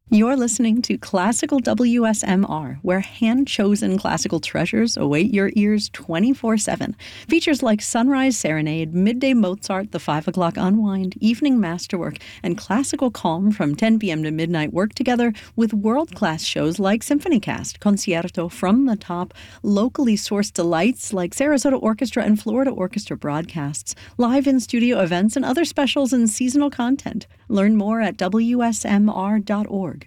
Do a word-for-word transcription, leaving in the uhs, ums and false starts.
You're listening to Classical W S M R, where hand-chosen classical treasures await your ears twenty-four seven. Features like Sunrise Serenade, Midday Mozart, The five o'clock Unwind, Evening Masterwork, and Classical Calm from ten p.m. to midnight work together with world-class shows like SymphonyCast, Concerto, From the Top, locally sourced delights like Sarasota Orchestra and Florida Orchestra broadcasts, live in-studio events, and other specials and seasonal content. Learn more at W S M R dot org.